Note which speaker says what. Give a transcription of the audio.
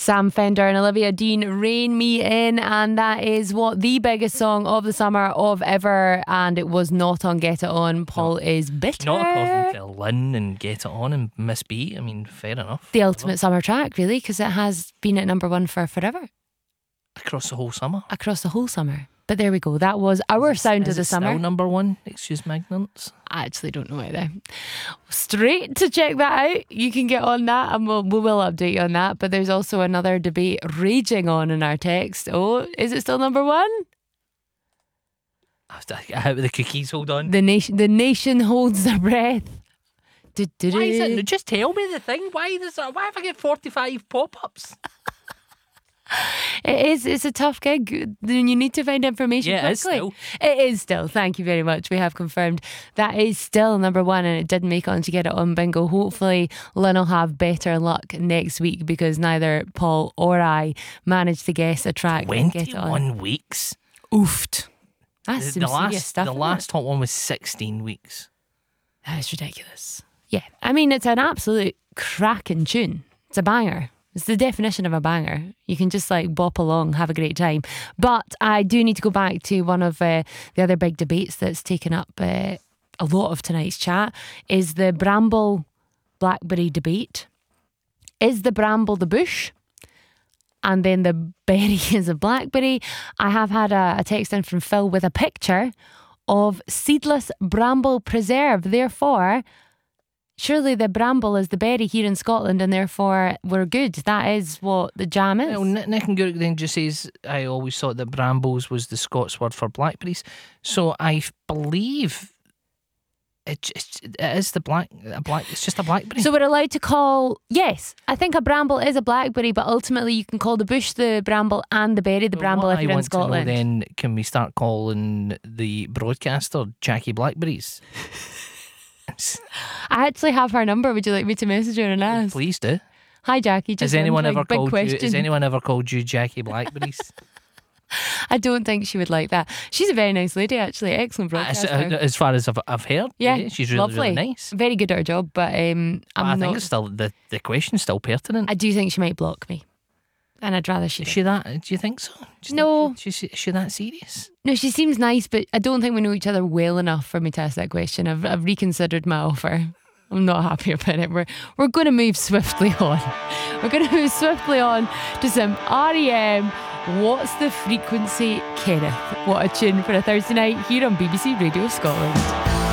Speaker 1: Sam Fender and Olivia Dean, Rain Me In, and that is what the biggest song of the summer of ever, and it was not on Get It On. Paul is bitter.
Speaker 2: Not according to Lynn and Get It On and Miss B. I mean, fair enough.
Speaker 1: The ultimate summer track, really, because it has been at number one for forever.
Speaker 2: Across the whole summer.
Speaker 1: Across the whole summer. But there we go. That was our sound of the summer.
Speaker 2: Still number one? Excuse my ignorance.
Speaker 1: I actually don't know either. Straight to check that out. You can get on that, and we will update you on that. But there's also another debate raging on in our text. Oh, is it still number one?
Speaker 2: Out with the cookies, hold on.
Speaker 1: The nation holds their breath.
Speaker 2: Why is it? Just tell me the thing. Why have I get 45 pop-ups?
Speaker 1: It's a tough gig. You need to find information quickly.
Speaker 2: It is still.
Speaker 1: It is still. Thank you very much. We have confirmed that is still number one, and it did make it on to Get It On bingo. Hopefully Lynn will have better luck next week, because neither Paul or I managed to guess a track.
Speaker 2: 21 weeks.
Speaker 1: Oofed. That's some serious stuff.
Speaker 2: The last hot one was 16 weeks.
Speaker 1: That is ridiculous. Yeah, I mean, it's an absolute cracking tune. It's a banger. It's the definition of a banger. You can just like bop along, have a great time. But I do need to go back to one of the other big debates that's taken up a lot of tonight's chat, is the bramble blackberry debate. Is the bramble the bush? And then the berry is a blackberry. I have had a text in from Phil with a picture of seedless bramble preserve. Therefore, surely the bramble is the berry here in Scotland, and therefore we're good. That is what the jam is.
Speaker 2: Well, Nick and Gurk then just says, I always thought that brambles was the Scots word for blackberries. So I believe it is it's just a blackberry.
Speaker 1: So we're allowed to call, yes, I think a bramble is a blackberry, but ultimately you can call the bush the bramble and the berry the bramble if you're in Scotland.
Speaker 2: Then can we start calling the broadcaster Jackie Blackberries?
Speaker 1: I actually have her number. Would you like me to message her and ask?
Speaker 2: Please do.
Speaker 1: Hi Jackie.
Speaker 2: Has anyone ever called you Jackie Blackberries?
Speaker 1: I don't think she would like that. She's a very nice lady, actually. Excellent broadcaster.
Speaker 2: As far as I've heard, yeah, she's really,
Speaker 1: lovely.
Speaker 2: really nice.
Speaker 1: Very good at her job, but
Speaker 2: I think it's still the question's still pertinent.
Speaker 1: I do think she might block me, and I'd rather she.
Speaker 2: Is she that? Do you think so?
Speaker 1: No.
Speaker 2: Is she that serious?
Speaker 1: No, she seems nice, but I don't think we know each other well enough for me to ask that question. I've reconsidered my offer. I'm not happy about it. We're going to move swiftly on. We're going to move swiftly on to some R.E.M. What's the Frequency, Kenneth? What a tune for a Thursday night here on BBC Radio Scotland.